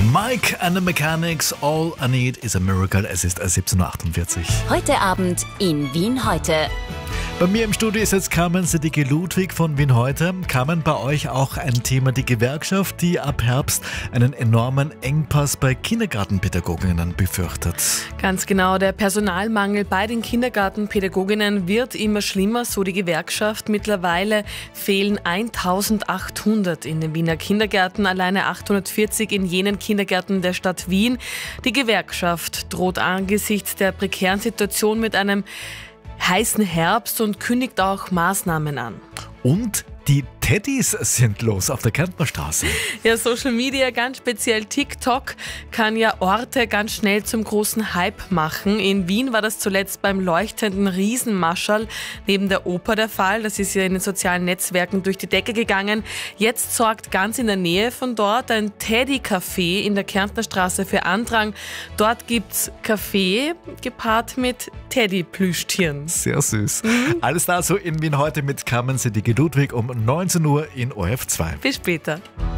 Mike and the Mechanics, All I Need is a Miracle. Es ist 17.48 Uhr. Heute Abend in Wien heute. Bei mir im Studio ist jetzt Carmen Sedicki-Ludwig von Wien heute. Carmen, bei euch auch ein Thema, die Gewerkschaft, die ab Herbst einen enormen Engpass bei Kindergartenpädagoginnen befürchtet. Ganz genau, der Personalmangel bei den Kindergartenpädagoginnen wird immer schlimmer, so die Gewerkschaft. Mittlerweile fehlen 1800 in den Wiener Kindergärten, alleine 840 in jenen Kindergärten der Stadt Wien. Die Gewerkschaft droht angesichts der prekären Situation mit einem heißen Herbst und kündigt auch Maßnahmen an. Und die Teddys sind los auf der Kärntner Straße. Ja, Social Media, ganz speziell TikTok, kann ja Orte ganz schnell zum großen Hype machen. In Wien war das zuletzt beim leuchtenden Riesenmaschall neben der Oper der Fall. Das ist ja in den sozialen Netzwerken durch die Decke gegangen. Jetzt sorgt ganz in der Nähe von dort ein Teddy-Café in der Kärntner Straße für Andrang. Dort gibt's Kaffee gepaart mit Teddy-Plüschtieren. Sehr süß. Alles dazu in Wien heute mit Carmen Sedicki-Ludwig um 19 Uhr in ORF 2. Bis später.